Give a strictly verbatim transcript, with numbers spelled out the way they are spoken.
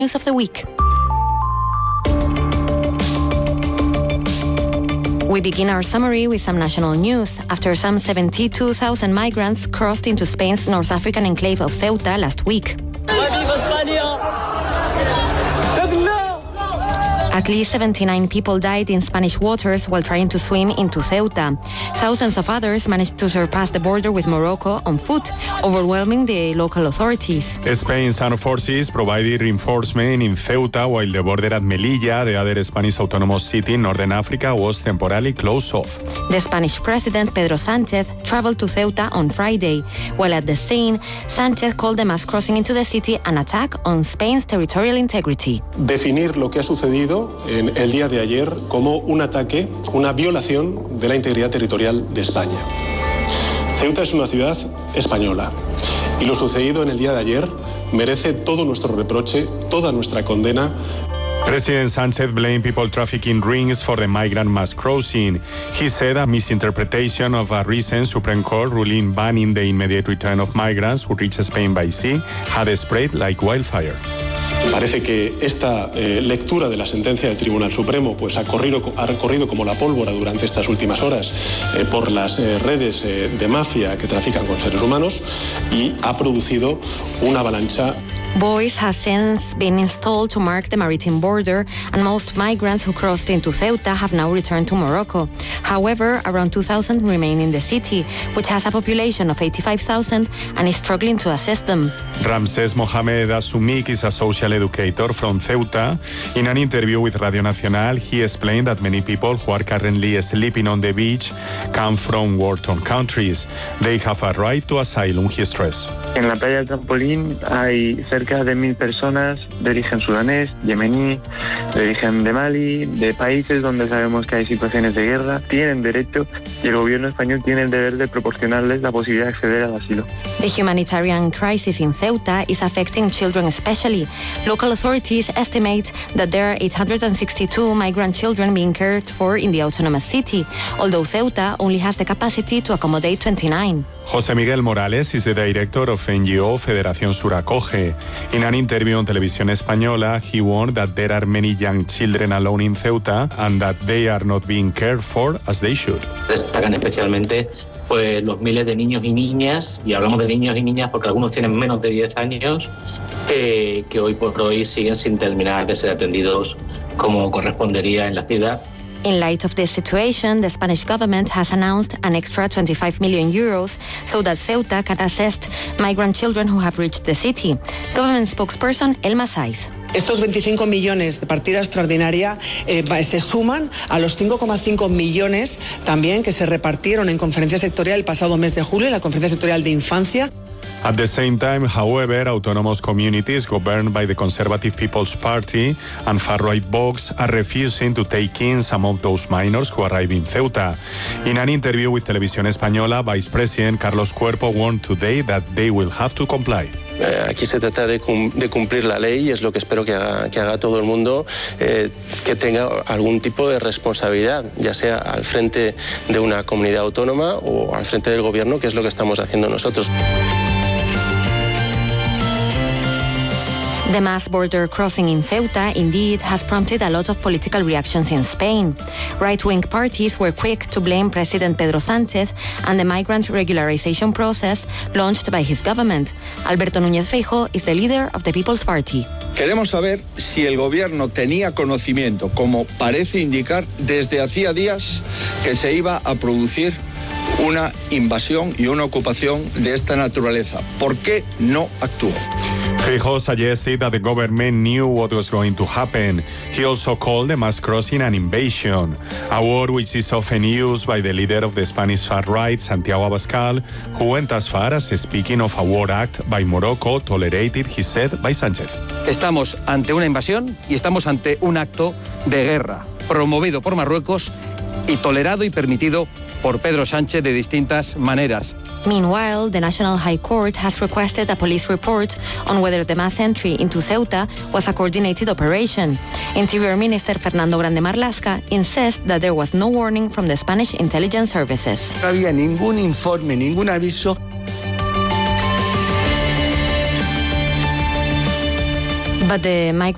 News of the week. We begin our summary with some national news. After some seventy-two thousand migrants crossed into Spain's North African enclave of Ceuta last week. At least seventy-nine people died in Spanish waters while trying to swim into Ceuta. Thousands of others managed to surpass the border with Morocco on foot, overwhelming the local authorities. Spain's armed forces provided reinforcement in Ceuta while the border at Melilla, the other Spanish autonomous city in northern Africa, was temporarily closed off. The Spanish president, Pedro Sánchez, traveled to Ceuta on Friday. While at the scene, Sánchez called the mass crossing into the city an attack on Spain's territorial integrity. Definir lo que ha sucedido en el día de ayer como un ataque, una violación de la integridad territorial de España. Ceuta es una ciudad española y lo sucedido en el día de ayer merece todo nuestro reproche, toda nuestra condena. President Sánchez blamed people trafficking rings for the migrant mass crossing. He said a misinterpretation of a recent Supreme Court ruling banning the immediate return of migrants who reach Spain by sea had spread like wildfire. Parece que esta eh, lectura de la sentencia del Tribunal Supremo pues, ha, corrido, ha recorrido como la pólvora durante estas últimas horas eh, por las eh, redes eh, de mafia que trafican con seres humanos y ha producido una avalancha. Buoys have since been installed to mark the maritime border, and most migrants who crossed into Ceuta have now returned to Morocco. However, around two thousand remain in the city, which has a population of eighty-five thousand and is struggling to assist them. Ramses Mohamed Asumik is a social educator from Ceuta. In an interview with Radio Nacional, he explained that many people who are currently sleeping on the beach come from war-torn countries. They have a right to asylum, he stressed. En la playa del Trampolín hay cerca de mil personas de origen sudanés, yemení, de origen de Mali, de países donde sabemos que hay situaciones de guerra. Tienen derecho y el gobierno español tiene el deber de proporcionarles la posibilidad de acceder al asilo. The humanitarian crisis in Ceuta is affecting children especially. Local authorities estimate that there are eight hundred sixty-two migrant children being cared for in the autonomous city, although Ceuta only has the capacity to accommodate twenty-nine. José Miguel Morales is the director of N G O Federación Sur Acoge. In an interview on Televisión Española, he warned that there are many young children alone in Ceuta and that they are not being cared for as they should. Destacan especialmente pues, los miles de niños y niñas, y hablamos de niños y niñas porque algunos tienen menos de diez años, que, que hoy por hoy siguen sin terminar de ser atendidos como correspondería en la ciudad. In light of this situation, the Spanish government has announced an extra twenty-five million euros so that Ceuta can assist migrant children who have reached the city. Government spokesperson Elma Saiz. Estos veinticinco millones de partida extraordinaria eh, se suman a los cinco coma cinco millones también que se repartieron en conferencia sectorial el pasado mes de julio, en la conferencia sectorial de infancia. At the same time, however, autonomous communities governed by the Conservative People's Party and far-right Vox are refusing to take in some of those minors who arrive in Ceuta. In an interview with Televisión Española, Vice President Carlos Cuerpo warned today that they will have to comply. Aquí se trata de, cum de cumplir la ley y es lo que espero que haga, que haga todo el mundo, eh, que tenga algún tipo de responsabilidad, ya sea al frente de una comunidad autónoma o al frente del gobierno, que es lo que estamos haciendo nosotros. The mass border crossing in Ceuta indeed has prompted a lot of political reactions in Spain. Right-wing parties were quick to blame President Pedro Sánchez and the migrant regularization process launched by his government. Alberto Núñez Feijóo is the leader of the People's Party. Queremos saber si el gobierno tenía conocimiento, como parece indicar, desde hacía días que se iba a producir una invasión y una ocupación de esta naturaleza. ¿Por qué no actuó? Feijóo suggested that the government knew what was going to happen. He also called the mass crossing an invasion, a word which is often used by the leader of the Spanish far-right, Santiago Abascal, who went as far as speaking of a war act by Morocco, tolerated, he said, by Sánchez. Estamos ante una invasión y estamos ante un acto de guerra promovido por Marruecos y tolerado y permitido por Pedro Sánchez de distintas maneras. Meanwhile, the National High Court has requested a police report on whether the mass entry into Ceuta was a coordinated operation. Interior Minister Fernando Grande Marlaska insists that there was no warning from the Spanish intelligence services. No había ningún informe, ningún aviso. But the migrant